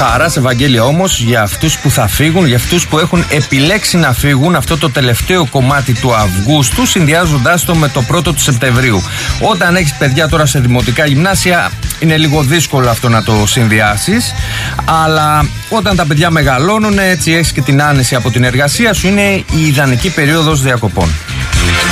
Χαράς Ευαγγέλια όμως για αυτούς που θα φύγουν, για αυτούς που έχουν επιλέξει να φύγουν αυτό το τελευταίο κομμάτι του Αυγούστου, συνδυάζοντάς το με το πρώτο του Σεπτεμβρίου. Όταν έχεις παιδιά τώρα σε δημοτικά γυμνάσια, είναι λίγο δύσκολο αυτό να το συνδυάσεις, αλλά όταν τα παιδιά μεγαλώνουν, έτσι έχεις και την άνεση από την εργασία σου, είναι η ιδανική περίοδος διακοπών.